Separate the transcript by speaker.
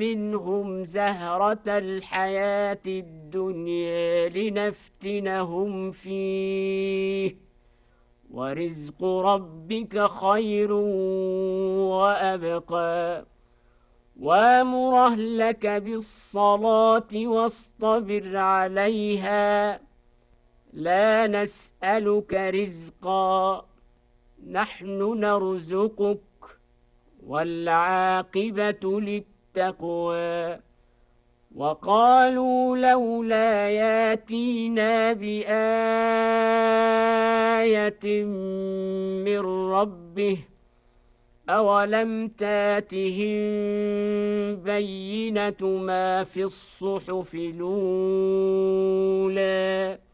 Speaker 1: منهم زهرة الحياة الدنيا لنفتنهم فيه ورزق ربك خير وأبقى وامر أهلك بالصلاة واصطبر عليها لا نسألك رزقا نحن نرزقك والعاقبة للتقوى وقالوا لولا ياتينا بآية من ربه أولم تاتهم بينة ما في الصحف الأولى